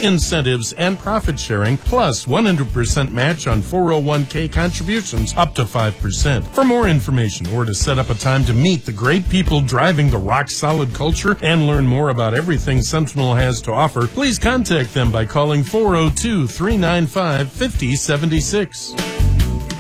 incentives, and profit sharing, plus 100% match on 401k contributions up to 5%. For more information or to set up a time to meet the great people driving the rock-solid culture and learn more about everything Sentinel has to offer, please contact them by calling 402-395-5076.